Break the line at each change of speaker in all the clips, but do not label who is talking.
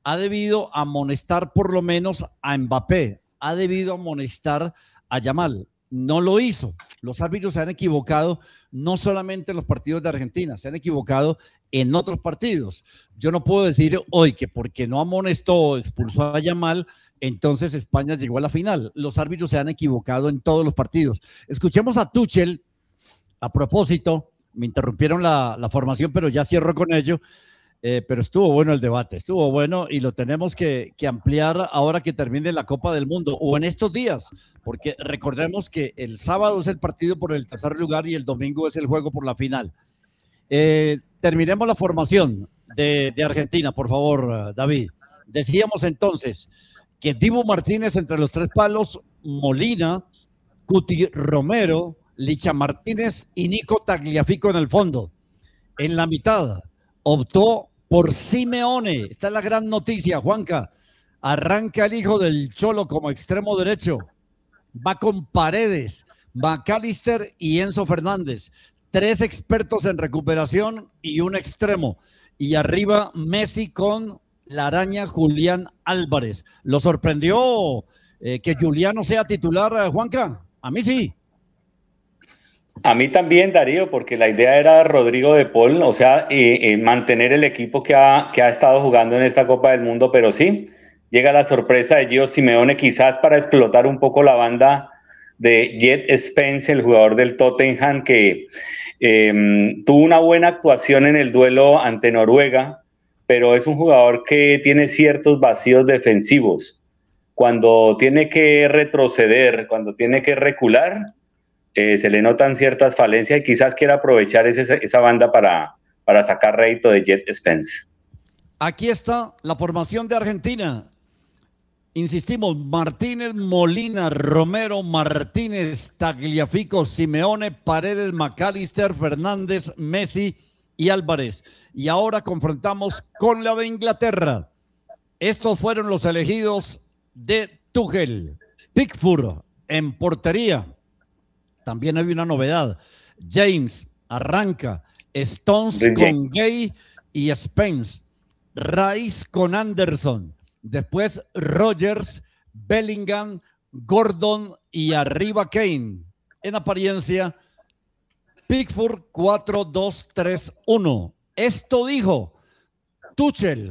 ha debido amonestar por lo menos a Mbappé, ha debido amonestar a Yamal. No lo hizo. Los árbitros se han equivocado no solamente en los partidos de Argentina, se han equivocado en otros partidos. Yo no puedo decir hoy que porque no amonestó o expulsó a Yamal, entonces España llegó a la final. Los árbitros se han equivocado en todos los partidos. Escuchemos a Tuchel a propósito. Me interrumpieron la formación, pero ya cierro con ello. Pero estuvo bueno el debate, estuvo bueno y lo tenemos que ampliar ahora que termine la Copa del Mundo o en estos días, porque recordemos que el sábado es el partido por el tercer lugar y el domingo es el juego por la final. Terminemos la formación de Argentina, por favor, David. Decíamos entonces que Dibu Martínez entre los tres palos, Molina, Cuti Romero, Licha Martínez y Nico Tagliafico en el fondo. En la mitad optó por Simeone. Esta es la gran noticia, Juanca. Arranca el hijo del Cholo como extremo derecho. Va con Paredes, McAllister y Enzo Fernández. 3 expertos en recuperación y un extremo. Y arriba Messi con la araña Julián Álvarez. ¿Lo sorprendió que Julián sea titular, Juanca? A mí sí.
A mí también, Darío, porque la idea era Rodrigo de Paul, o sea, mantener el equipo que ha estado jugando en esta Copa del Mundo, pero sí, llega la sorpresa de Gio Simeone, quizás para explotar un poco la banda de Jet Spence, el jugador del Tottenham, que tuvo una buena actuación en el duelo ante Noruega, pero es un jugador que tiene ciertos vacíos defensivos. Cuando tiene que retroceder, cuando tiene que recular, se le notan ciertas falencias y quizás quiera aprovechar esa banda para sacar rédito de Jet Spence.
Aquí está la formación de Argentina. Insistimos, Martínez, Molina, Romero, Martínez, Tagliafico, Simeone, Paredes, McAllister, Fernández, Messi y Álvarez. Y ahora confrontamos con la de Inglaterra. Estos fueron los elegidos de Tuchel. Pickford en portería. También hay una novedad. James arranca, Stones con Gay y Spence, Rice con Anderson, después Rodgers, Bellingham, Gordon y arriba Kane. En apariencia, Pickford 4-2-3-1. Esto dijo Tuchel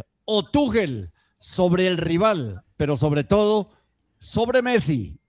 sobre el rival, pero sobre todo sobre Messi.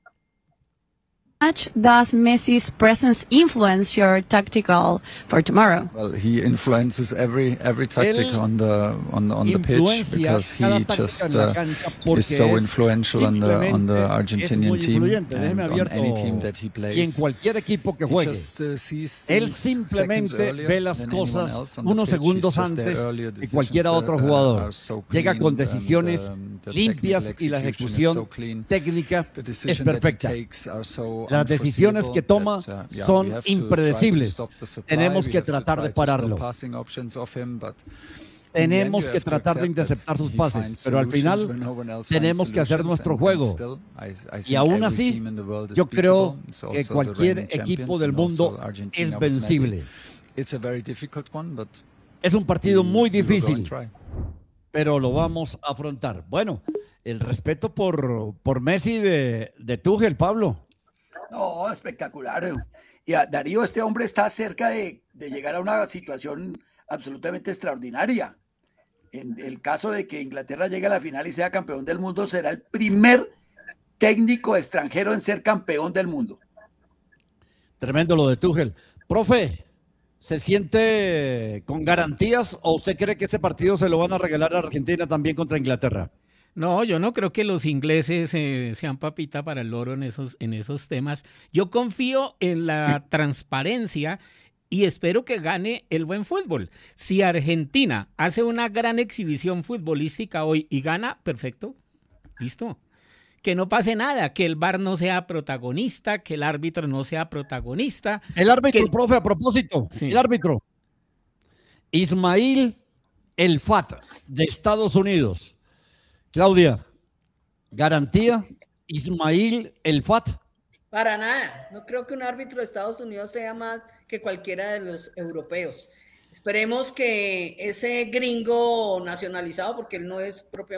Much does Messi's presence influence your tactical for tomorrow?
Well, he influences every tactic on the pitch because he just is so influential on the Argentinian team and on any team that he plays.
Y en cualquier equipo que juegue, él simplemente ve las cosas unos segundos antes que cualquier otro jugador. Llega con decisiones limpias y la ejecución técnica es perfecta. Las decisiones que toma son impredecibles. Tenemos que tratar de pararlo. Tenemos que tratar de interceptar sus pases, pero al final tenemos que hacer nuestro juego. Y aún así, yo creo que cualquier equipo del mundo es vencible. Es un partido muy difícil, pero lo vamos a afrontar. Bueno, el respeto por Messi de Tuchel, Pablo.
No, espectacular. Y Darío, este hombre está cerca de llegar a una situación absolutamente extraordinaria. En el caso de que Inglaterra llegue a la final y sea campeón del mundo, será el primer técnico extranjero en ser campeón del mundo.
Tremendo lo de Tuchel. Profe, ¿se siente con garantías o usted cree que ese partido se lo van a regalar a Argentina también contra Inglaterra?
No, yo no creo que los ingleses sean papita para el loro en esos temas. Yo confío en la transparencia y espero que gane el buen fútbol. Si Argentina hace una gran exhibición futbolística hoy y gana, perfecto, listo. Que no pase nada, que el VAR no sea protagonista, que el árbitro no sea protagonista.
El árbitro, profe, a propósito, sí. El árbitro. Ismail El Fat, de Estados Unidos. Claudia, ¿garantía Ismail El Fat?
Para nada, no creo que un árbitro de Estados Unidos sea más que cualquiera de los europeos. Esperemos que ese gringo nacionalizado, porque él no es propiamente